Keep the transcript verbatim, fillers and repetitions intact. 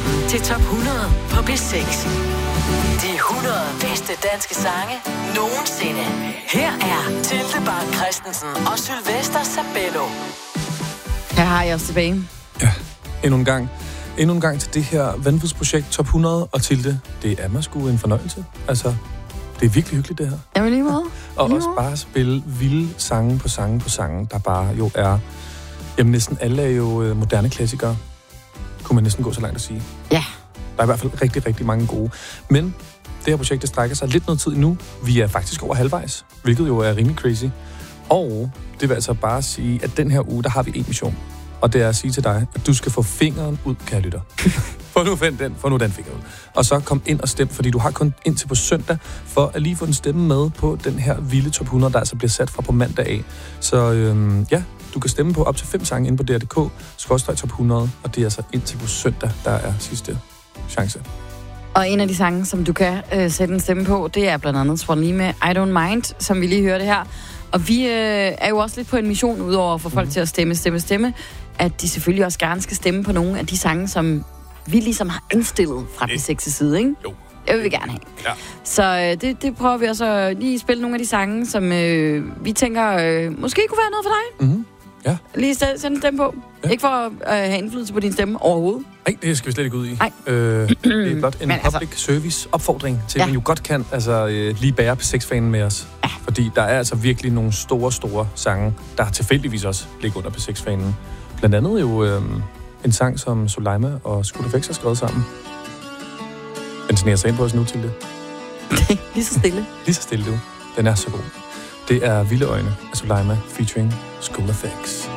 til top hundrede på P seks. De hundrede bedste danske sange nogensinde. Her er Tilde Bak Christensen og Sylvester Sabello. Her har jeg også tilbage. Ja, endnu en gang. Endnu en gang til det her vanvidsprojekt Top hundrede, og Tilde, det er mig sgu en fornøjelse. Altså, det er virkelig hyggeligt, det her. Jamen lige måde. Og lige også måde. bare spille vilde sange på sange på sange, der bare jo er... Jamen næsten alle er jo øh, moderne klassikere. Kunne man næsten gå så langt at sige. Ja. Der er i hvert fald rigtig, rigtig mange gode. Men det her projekt, det strækker sig lidt noget tid endnu. Vi er faktisk over halvvejs, hvilket jo er rimelig crazy. Og det vil altså bare sige, at den her uge, der har vi en mission. Og det er at sige til dig, at du skal få fingeren ud, kære lytter. Få nu den, få nu den finger ud. Og så kom ind og stem, fordi du har kun indtil på søndag, for at lige få en stemme med på den her vilde top hundrede, der altså bliver sat fra på mandag af. Så øhm, ja, du kan stemme på op til fem sange inde på D R punktum d k, skråstreg top hundrede, og det er altså indtil på søndag, der er sidste chance. Og en af de sange, som du kan øh, sætte en stemme på, det er blandt andet Swan Lee med I Don't Mind, som vi lige hørte her. Og vi øh, er jo også lidt på en mission, udover at få folk mm. til at stemme, stemme, stemme, at de selvfølgelig også gerne skal stemme på nogle af de sange, som vi ligesom har indstillet fra P seks side, ikke? Jo. Det vil vi gerne have. Ja. Så øh, det, det prøver vi også at lige spille nogle af de sange, som øh, vi tænker øh, måske kunne være noget for dig. Mm-hmm. Ja. Lige send en stemme på. Ja. Ikke for at øh, have indflydelse på din stemme overhovedet. Nej, det skal vi slet ikke ud i. Nej. Øh, det er blot en Men public altså, service opfordring til, ja. at man jo godt kan altså, øh, lige bære P seks-fanen med os. Ja. Fordi der er altså virkelig nogle store, store sange, der tilfældigvis også ligger under P seks-fanen. Blandt andet jo øh, en sang, som Soleima og Scooter Fx har skrevet sammen. Den sneger sig ind på os nu til det. Lige så stille. Lige så stille, du. Den er så god. Det er Vilde Øjne af Soleima featuring Scooter Fx.